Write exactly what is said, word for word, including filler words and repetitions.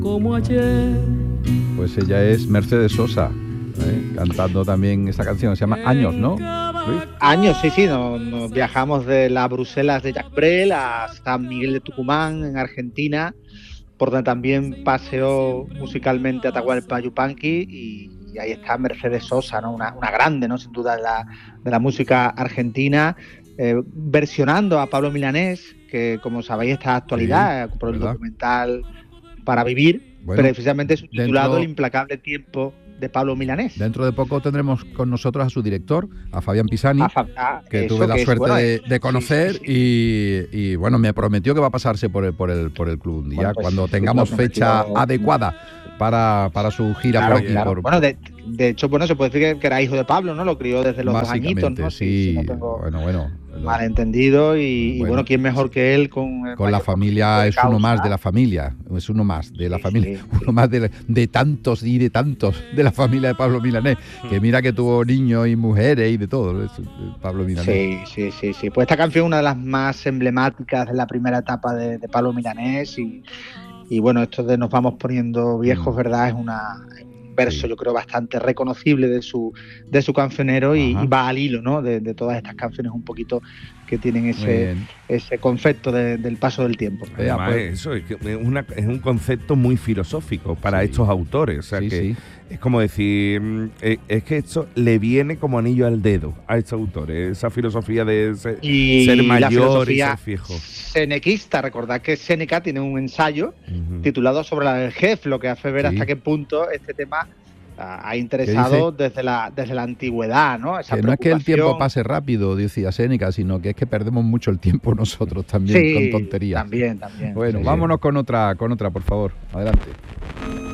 como ayer. Pues ella es Mercedes Sosa, ¿eh? Cantando también esta canción, se llama Años, ¿no, Luis? Años, sí, sí, nos, nos viajamos de las Bruselas de Jacques Brel a San Miguel de Tucumán, en Argentina, por donde también paseó musicalmente Atahualpa Yupanqui, y, y ahí está Mercedes Sosa, ¿no? Una, una grande, ¿no? Sin duda, de la, de la música argentina, eh, versionando a Pablo Milanés, que como sabéis está en actualidad, sí, por el ¿verdad? Documental Para Vivir, bueno, precisamente subtitulado dentro... El implacable tiempo de Pablo Milanés. Dentro de poco tendremos con nosotros a su director, a Fabián Pisani, a Fa ah, que tuve la que suerte es, bueno, de, de conocer, sí, sí, sí. Y, y bueno, me prometió que va a pasarse por el, por el, por el club un día, bueno, pues, cuando tengamos sí, fecha adecuada para, para para su gira. Claro, por aquí. Claro. Por... Bueno, de, de hecho, bueno, se puede decir que, que era hijo de Pablo, ¿no? Lo crió desde los dos añitos, ¿no? Sí, si, si no tengo bueno, bueno. Malentendido y bueno, y bueno, ¿quién mejor que él con, con la familia? Es uno más de la familia, es uno más de la sí, familia, sí, uno sí. más de, de tantos y de tantos de la familia de Pablo Milanés, que mira que tuvo niños y mujeres y de todo, Pablo Milanés. Sí, sí, sí, sí. Pues esta canción es una de las más emblemáticas de la primera etapa de, de Pablo Milanés y, y bueno, esto de nos vamos poniendo viejos, mm. ¿verdad? Es una... verso, sí. yo creo, bastante reconocible de su de su cancionero y, y va al hilo, ¿no? De, de todas estas canciones un poquito que tienen ese ese concepto de, del paso del tiempo. Además, pues, eso es, que es, una, es un concepto muy filosófico para sí. estos autores, o sea sí, que sí. es como decir, es que esto le viene como anillo al dedo a estos autores, esa filosofía de ser, y ser mayor y ser viejo. Senequista, recordad que Séneca tiene un ensayo uh-huh. titulado sobre la vejez, lo que hace ver sí. hasta qué punto este tema ha interesado desde la desde la antigüedad, ¿no? Esa que no es que el tiempo pase rápido, decía Séneca, sino que es que perdemos mucho el tiempo nosotros también sí, con tonterías. También, también. Bueno, sí, vámonos sí. con otra, con otra, por favor. Adelante.